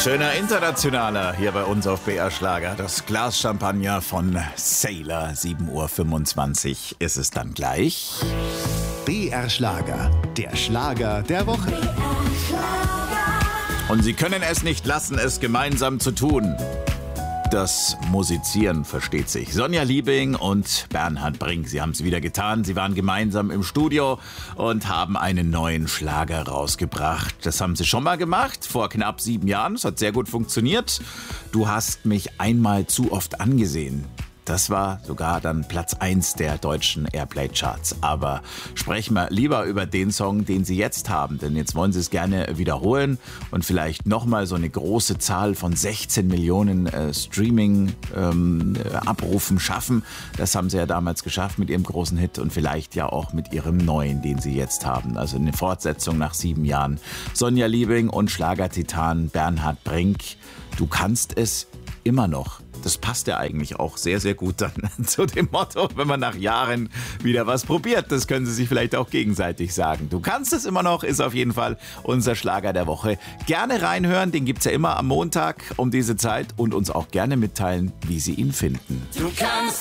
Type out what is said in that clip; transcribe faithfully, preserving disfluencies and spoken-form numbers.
Schöner internationaler hier bei uns auf B R Schlager. Das Glas Champagner von Sailor. sieben Uhr fünfundzwanzig ist es dann gleich. B R Schlager, der Schlager der Woche. Und Sie können es nicht lassen, es gemeinsam zu tun. Das Musizieren versteht sich. Sonja Liebing und Bernhard Brink, sie haben es wieder getan. Sie waren gemeinsam im Studio und haben einen neuen Schlager rausgebracht. Das haben sie schon mal gemacht, vor knapp sieben Jahren. Das hat sehr gut funktioniert. Du hast mich einmal zu oft angesehen. Das war sogar dann Platz eins der deutschen Airplay-Charts. Aber sprechen wir lieber über den Song, den Sie jetzt haben. Denn jetzt wollen Sie es gerne wiederholen und vielleicht nochmal so eine große Zahl von sechzehn Millionen äh, Streaming-Abrufen ähm, schaffen. Das haben Sie ja damals geschafft mit Ihrem großen Hit und vielleicht ja auch mit Ihrem neuen, den Sie jetzt haben. Also eine Fortsetzung nach sieben Jahren. Sonja Liebing und Schlagertitan Bernhard Brink. Du kannst es immer noch. Das passt ja eigentlich auch sehr, sehr gut dann zu dem Motto, wenn man nach Jahren wieder was probiert. Das können Sie sich vielleicht auch gegenseitig sagen. Du kannst es immer noch, ist auf jeden Fall unser Schlager der Woche. Gerne reinhören, den gibt's ja immer am Montag um diese Zeit und uns auch gerne mitteilen, wie Sie ihn finden. Du kannst